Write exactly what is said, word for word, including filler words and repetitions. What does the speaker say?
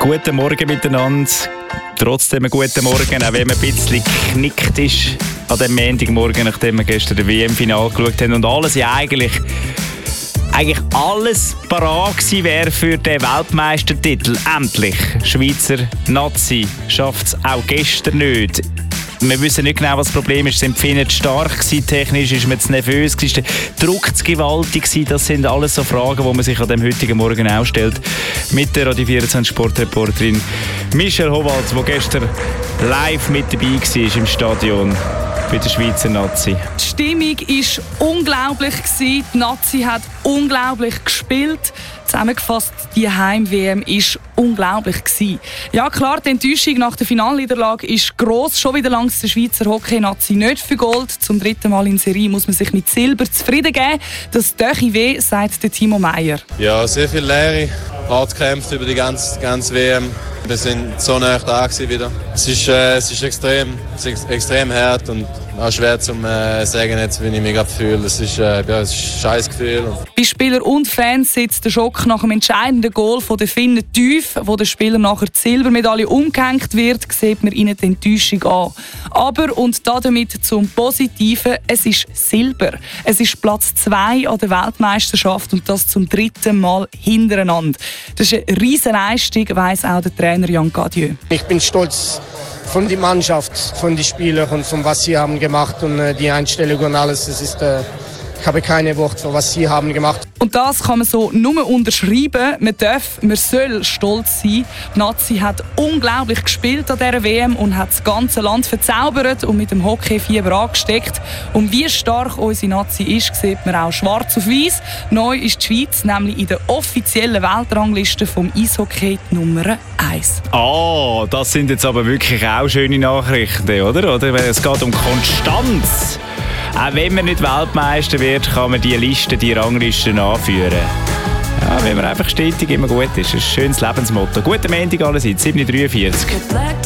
Guten Morgen miteinander. Trotzdem einen guten Morgen, auch wenn man ein bisschen geknickt ist an dem Montagmorgen, nachdem wir gestern das W M-Finale geschaut haben und alles ja eigentlich, eigentlich alles parat gewesen wäre für den Weltmeistertitel. Endlich. Schweizer Nazi schafft es auch gestern nicht. Wir wissen nicht genau, was das Problem ist. Sind die Finnen zu stark gewesen, technisch? Ist man zu nervös gewesen? Der Druck zu gewaltig gewesen? Das sind alles so Fragen, die man sich an dem heutigen Morgen auch stellt. Mit der Radio vierundzwanzig Sportreporterin Michelle Howald, die gestern live mit dabei war im Stadion bei der Schweizer Nazi. Die Stimmung war unglaublich. Die Nazi hat unglaublich gespielt. Zusammengefasst, die Heim-W M war unglaublich. Ja klar, die Enttäuschung nach der Finalniederlage ist gross. Schon wieder langs der Schweizer Hockey-Nazi nicht für Gold. Zum dritten Mal in Serie muss man sich mit Silber zufrieden geben. Das Döchi weh, sagt der Timo Meyer. Ja, sehr viel Leere. Hart gekämpft über die ganze, ganze W M. Wir sind so nah da wieder. Es ist, äh, es ist extrem, es ist extrem hart und auch schwer zu äh, sagen, jetzt, wie ich mich gerade fühle. Es ist, äh, ja, es ist ein scheiß Gefühl. Bei Spieler und Fans sitzt der Schock nach dem entscheidenden Goal der Finnen tief, wo der Spieler nachher die Silbermedaille umgehängt wird, sieht man ihnen die Enttäuschung an. Aber, und damit zum Positiven, es ist Silber. Es ist Platz zwei an der Weltmeisterschaft und das zum dritten Mal hintereinander. Das ist eine riesen Leistung, weiss auch der Trainer Jan Cadieux. Ich bin stolz von der Mannschaft, von den Spielern und von was sie haben gemacht und äh, die Einstellung und alles. Das ist, äh, ich habe keine Worte für was sie haben gemacht. Und das kann man so nur unterschreiben. Man darf, man soll stolz sein. Die Nazi hat unglaublich gespielt an dieser W M und hat das ganze Land verzaubert und mit dem Hockeyfieber angesteckt. Und wie stark unsere Nazi ist, sieht man auch schwarz auf weiß. Neu ist die Schweiz nämlich in der offiziellen Weltrangliste vom Eishockey Nummer eins. Ah, das sind jetzt aber wirklich auch schöne Nachrichten, oder? oder? Es geht um Konstanz. Auch wenn man nicht Weltmeister wird, kann man die Liste, die Ranglisten anführen. Ja, wenn man einfach stetig immer gut ist. Das ist ein schönes Lebensmotto. Guten Montag allerseits, sieben Uhr dreiundvierzig.